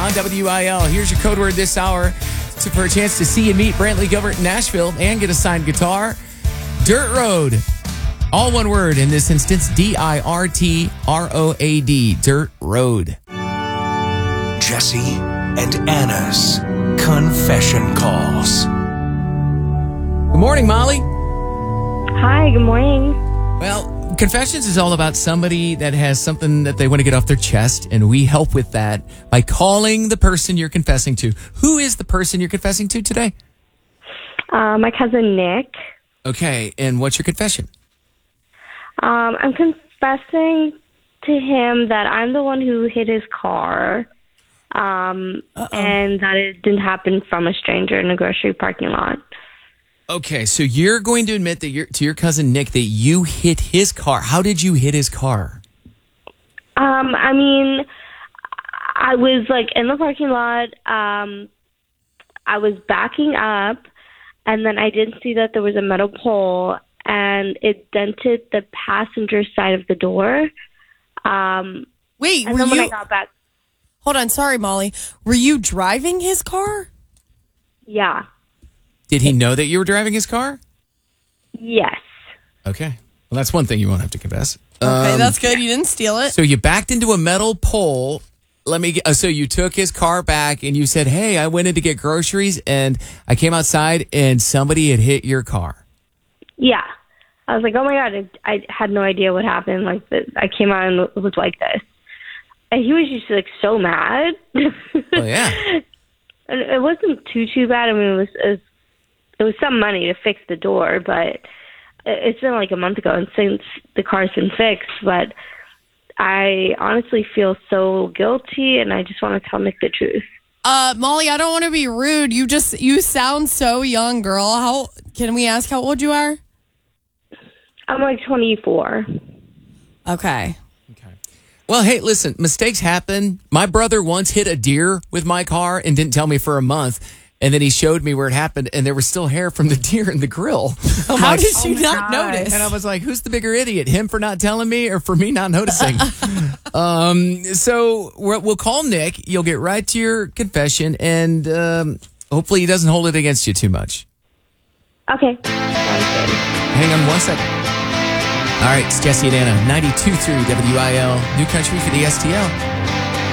on WIL. Here's your code word this hour for a chance to see and meet Brantley Gilbert in Nashville and get a signed guitar. Dirt Road. All one word in this instance, DIRTROAD. Dirt Road. Jesse and Anna's Confession Calls. Good morning, Molly. Hi, good morning. Well, Confessions is all about somebody that has something that they want to get off their chest, and we help with that by calling the person you're confessing to. Who is the person you're confessing to today? My cousin Nick. Okay, and what's your confession? I'm confessing to him that I'm the one who hit his car, and that it didn't happen from a stranger in a grocery parking lot. Okay, so you're going to admit that to your cousin Nick that you hit his car. How did you hit his car? I mean, I was in the parking lot. I was backing up, and then I didn't see that there was a metal pole, and it dented the passenger side of the door. Wait, and then when I got back, hold on, sorry, Molly. Were you driving his car? yeah, Did he know that you were driving his car? yes, Okay. Well, that's one thing you won't have to confess. Okay, that's good. You didn't steal it. So you backed into a metal pole. So you took his car back and you said, hey, I went in to get groceries and I came outside and somebody had hit your car. yeah. I was like, oh my God, I had no idea what happened. I came out and it was like this. And he was just so mad. Oh, yeah. And it wasn't too bad. I mean, it was some money to fix the door, but it's been a month ago, and since the car's been fixed, but I honestly feel so guilty, and I just want to tell Nick the truth. Molly, I don't want to be rude. You sound so young, girl. Can we ask how old you are? I'm 24. Okay. Well, hey, listen, mistakes happen. My brother once hit a deer with my car and didn't tell me for a month. And then he showed me where it happened, and there was still hair from the deer in the grill. How did you not notice? And I was like, who's the bigger idiot, him for not telling me or for me not noticing? So we'll call Nick. You'll get right to your confession, and hopefully he doesn't hold it against you too much. Okay. Sounds good. Hang on one second. All right, it's Jesse and Anna, 92.3 WIL, New Country for the STL.